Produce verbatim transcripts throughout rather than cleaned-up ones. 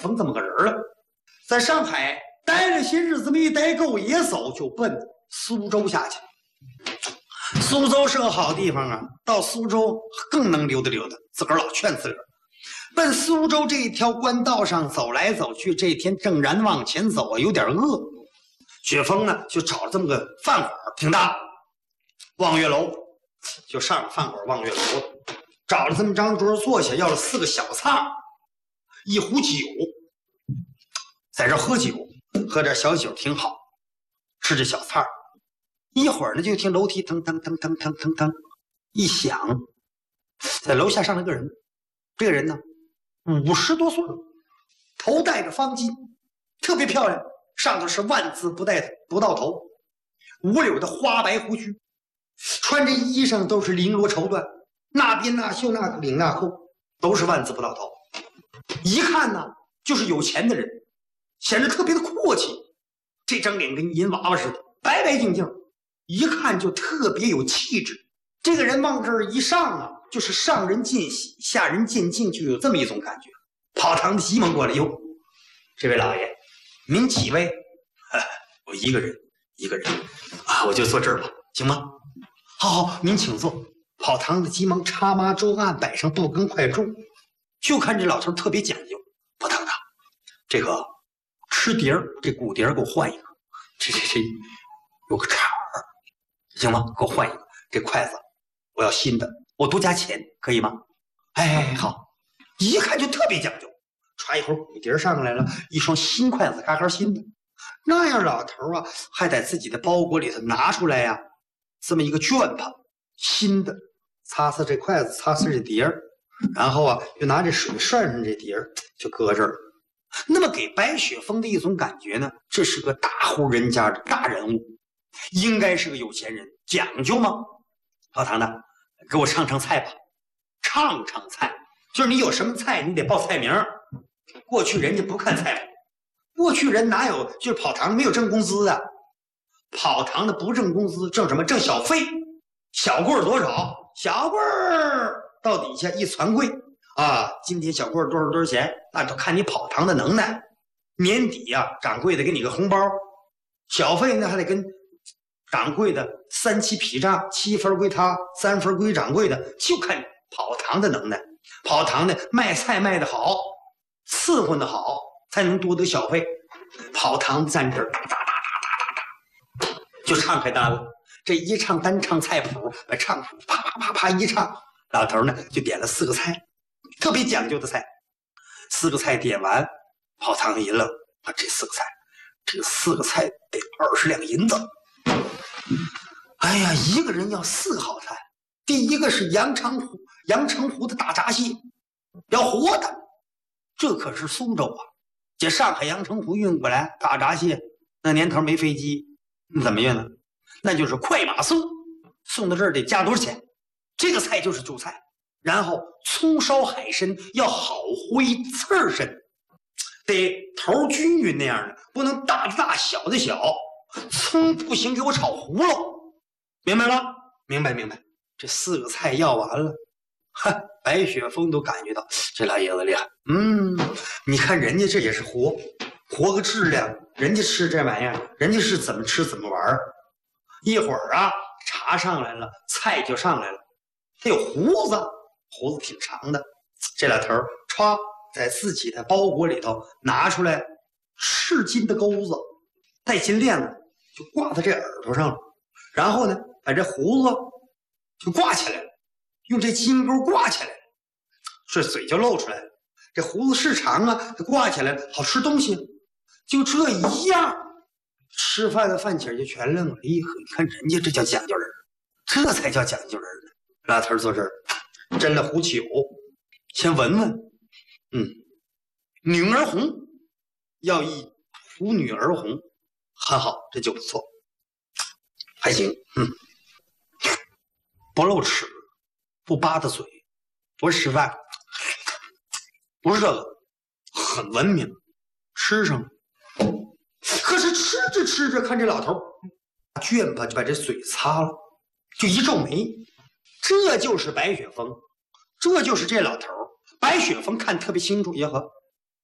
峰这么个人了。在上海待了些日子没待够，也走就奔苏州下去。苏州是个好地方啊，到苏州更能溜达溜达，自个儿老劝自个儿。奔苏州这条官道上走来走去，这天正然往前走啊，有点饿。雪峰呢就找了这么个饭馆，挺大，望月楼，就上了饭馆望月楼，找了这么张桌坐下，要了四个小菜，一壶酒，在这喝酒，喝点小酒挺好，吃这小菜。一会儿呢，就听楼梯腾腾腾腾腾腾腾一响，在楼下上来个人，这个人呢五十多岁，头戴着方巾，特别漂亮，上头是万字不带不到头，五绺的花白胡须，穿着衣裳都是绫罗绸缎，那边那袖那领那扣都是万字不到头，一看呢就是有钱的人，显得特别的阔气。这张脸跟银娃娃似的，白白净净，一看就特别有气质。这个人往这儿一上啊，就是上人见喜，下人见敬，就有这么一种感觉。跑堂的急忙过来，哟，这位老爷，您几位？我一个人，一个人啊，我就坐这儿吧，行吗？好好，您请坐。跑堂的急忙插麻桌案，摆上布跟筷盅，就看这老头特别讲究。跑堂的，这个吃碟儿，这骨碟儿给我换一个，这这这有个铲儿，行吗？给我换一个。这筷子我要新的，我多加钱，可以吗？哎，好，一看就特别讲究。传一会儿骨碟上来了，一双新筷子，嘎嘎新的。那样老头啊，还在自己的包裹里头拿出来呀、啊，这么一个绢帕，新的，擦擦这筷子，擦擦这碟儿，然后啊，又拿这水涮上这碟儿，就搁这儿。那么给白雪峰的一种感觉呢，这是个大户人家的大人物，应该是个有钱人，讲究吗？老唐的，给我唱唱菜吧，唱唱菜，就是你有什么菜，你得报菜名。过去人家不看菜谱，过去人哪有就是跑堂没有挣工资的，跑堂的不挣工资，挣什么？挣小费。小棍儿多少？小棍儿到底下一攒柜啊，今天小棍儿多少多少钱？那都看你跑堂的能耐。年底呀、啊，掌柜的给你个红包，小费呢还得跟掌柜的三七劈账，七分归他，三分归掌柜的，就看跑堂的能耐。跑堂的卖菜卖得好，伺候的好，才能多得小费。跑堂站这儿哒哒哒哒哒哒，就唱开单了。这一唱单唱菜谱，把唱谱啪啪啪啪一唱，老头呢就点了四个菜，特别讲究的菜。四个菜点完，跑堂一愣，啊，这四个菜，这四个菜得二十两银子。哎呀，一个人要四个好菜。第一个是阳澄湖，阳澄湖的大闸蟹，要活的，这可是苏州啊，这上海阳澄湖运过来大闸蟹，那年头没飞机，怎么运呢？那就是快马送，送到这儿得加多少钱？这个菜就是主菜。然后葱烧海参要好灰刺儿参，得头均匀那样的，不能大的大小的小。葱不行，给我炒糊了，明白吗？明白明白。这四个菜要完了，哈，白雪峰都感觉到这老爷子厉害。嗯，你看人家这也是活，活个质量。人家吃这玩意儿，人家是怎么吃怎么玩。一会儿啊，茶上来了，菜就上来了。他有胡子，胡子挺长的。这老头儿歘在自己的包裹里头拿出来赤金的钩子，带金链子，就挂在这耳朵上了。然后呢，把这胡子就挂起来了，用这金钩挂起来了，这嘴就露出来了。这胡子是长啊，它挂起来了，好吃东西。就这一样，吃饭的饭钱就全愣了。哎，你看人家这叫讲究人，这才叫讲究人呢。老头坐这儿斟了壶酒，先闻闻。嗯，女儿红，要一壶女儿红，很好，这就不错，还行。嗯，不露齿，不扒的嘴，不是吃饭，不是这个，很文明，吃上了。可是吃着吃着，看这老头倦吧，就把这嘴擦了，就一皱眉。这就是白雪峰，这就是这老头。白雪峰看特别清楚，呀呵，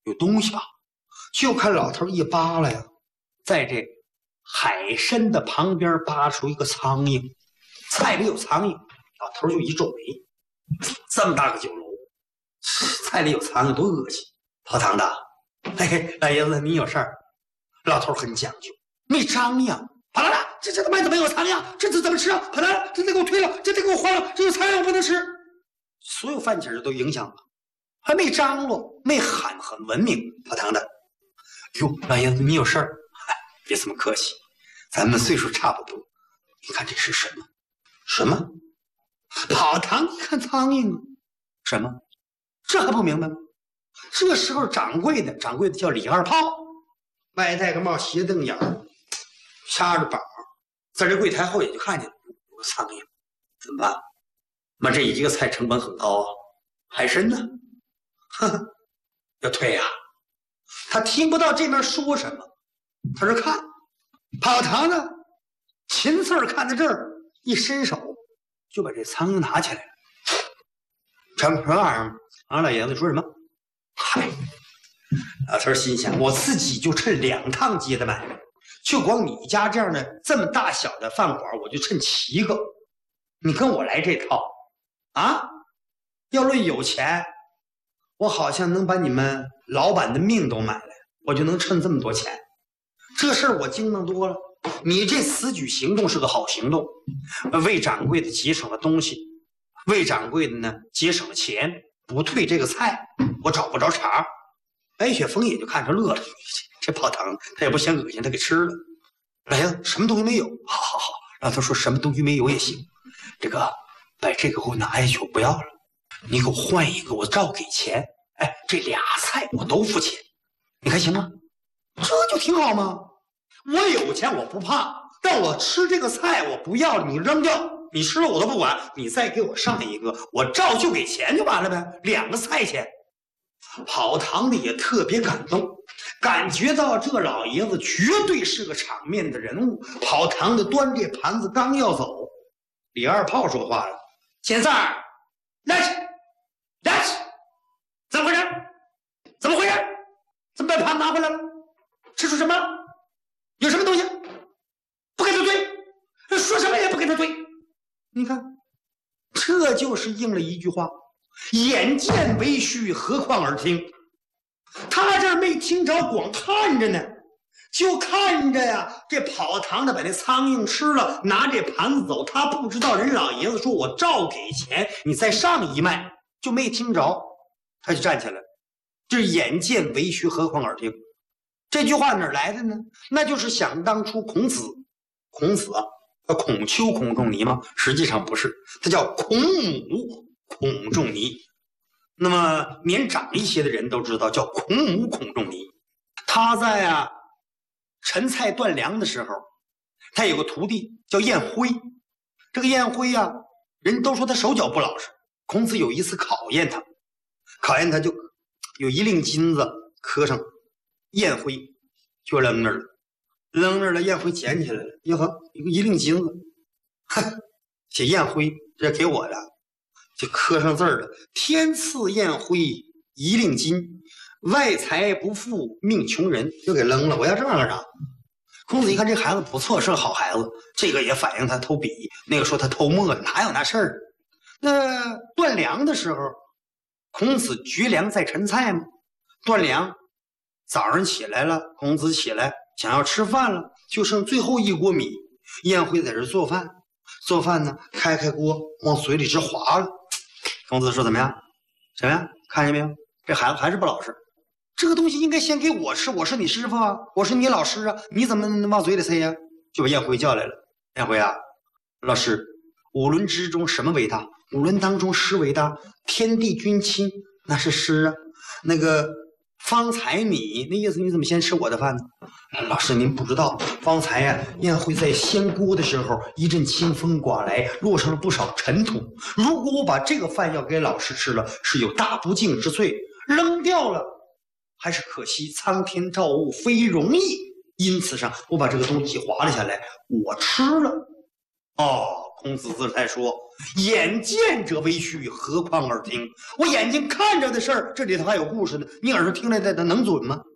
有东西吧？就看老头一扒拉呀，在这海参的旁边扒出一个苍蝇，菜里有苍蝇，老头就一皱眉，这么大个酒楼，菜里有苍蝇多恶心！跑堂的，嘿嘿，老爷子您有事儿？老头很讲究，没张扬。跑堂的，这这他妈怎么有苍蝇？这这怎么吃啊？跑堂的，这得给我推了，这得给我换了，这有苍蝇我不能吃。所有饭景都影响了，还没张罗，没喊，很文明。跑堂的，哟，老爷子您有事儿？哎，别这么客气，咱们岁数差不多。你看这是什么？什么？跑堂一看苍蝇，什么？这还不明白吗？这时候掌柜的，掌柜的叫李二炮，外戴个帽，斜瞪眼，掐着膀，在这柜台后也就看见了有个苍蝇，怎么办？妈，这一个菜成本很高啊，海参呢？呵呵，要退啊！他听不到这边说什么，他说看，跑堂呢，秦四看到这儿，一伸手就把这苍蝇拿起来了。什么什么玩意儿？啊，老爷子说什么？嗨，老头心想，我自己就趁两趟街的买卖，就光你家这样的这么大小的饭馆，我就趁七个。你跟我来这套啊？要论有钱，我好像能把你们老板的命都买来，我就能趁这么多钱。这事儿我精弄多了。你这此举行动是个好行动，为掌柜的节省了东西，为掌柜的呢节省了钱，不退这个菜，我找不着茬。白雪峰也就看着乐了，这泡汤他也不嫌恶心，他给吃了。来呀，什么东西没有？好好好，让他说什么东西没有也行。这个把这个给我拿下去，我不要了。你给我换一个，我照给钱。哎，这俩菜我都付钱，你看行吗？这就挺好吗？我有钱我不怕，但我吃这个菜我不要了，你扔掉，你吃了我都不管，你再给我上一个，我照旧给钱就完了呗，两个菜钱。跑堂的也特别感动，感觉到这老爷子绝对是个场面的人物。跑堂的端这盘子刚要走，李二炮说话了：“秦三儿，来去，来去，怎么回事？怎么回事？怎么把盘拿回来了？吃出什么？有什么东西？不给他对，说什么也不给他对。你看，这就是应了一句话。”眼见为虚，何况耳听。他这儿没听着，光看着呢，就看着呀。这跑堂的把那苍蝇吃了，拿这盘子走。他不知道人老爷子说我照给钱，你再上一脉，就没听着，他就站起来了。这是眼见为虚，何况耳听。这句话哪儿来的呢？那就是想当初孔子，孔子啊，叫孔丘、孔仲尼吗？实际上不是，他叫孔母。孔仲尼，那么年长一些的人都知道叫孔母孔仲尼。他在啊陈蔡断粮的时候，他有个徒弟叫晏辉。这个晏辉啊，人都说他手脚不老实。孔子有一次考验他，考验他就有一锭金子磕上，晏辉就扔那儿了，扔那儿了。晏辉捡起来了，哟呵，有个一锭金子，哼，写晏辉，这给我的。就刻上字儿了，天赐晏辉一锭金，外财不富命穷人，就给扔了。我要这干啥？孔子一看这孩子不错，是个好孩子，这个也反映他偷笔，那个说他偷墨，哪有那事儿？那断粮的时候，孔子绝粮在陈蔡吗？断粮，早上起来了，孔子起来想要吃饭了，就剩最后一锅米，晏辉在这做饭，做饭呢，开开锅往嘴里直滑了。孔子说怎么样？怎么样？看见没有？这孩子还是不老实。这个东西应该先给我吃，我是你师傅啊，我是你老师啊，你怎么能往嘴里塞呀？就把晏辉叫来了。晏辉啊，老师，五伦之中什么为大？五伦当中诗为大，天地君亲那是诗啊。那个方才米那意思，你怎么先吃我的饭呢？老师您不知道，方才呀、啊，晏辉在掀锅的时候，一阵清风刮来，落上了不少尘土。如果我把这个饭要给老师吃了，是有大不敬之罪，扔掉了还是可惜。苍天照物，非容易。因此上，我把这个东西划了下来，我吃了。哦， 孔子自才说：“眼见者为虚，何况耳听？我眼睛看着的事儿，这里头还有故事呢。你耳朵听来的，它能准吗？